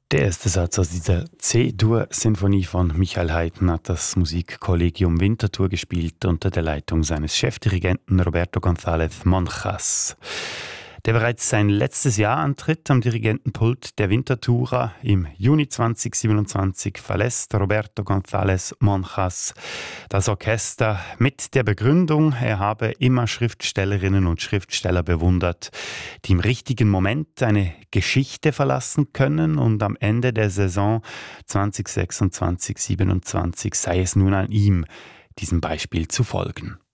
Der erste Satz aus dieser C-Dur-Sinfonie von Michael Haydn hat das Musikkollegium Winterthur gespielt unter der Leitung seines Chefdirigenten Roberto González Monjas, der bereits sein letztes Jahr antritt am Dirigentenpult der Winterthurer. Im Juni 2027 verlässt Roberto González Monjas das Orchester mit der Begründung, er habe immer Schriftstellerinnen und Schriftsteller bewundert, die im richtigen Moment eine Geschichte verlassen können, und am Ende der Saison 2026/27 sei es nun an ihm, diesem Beispiel zu folgen.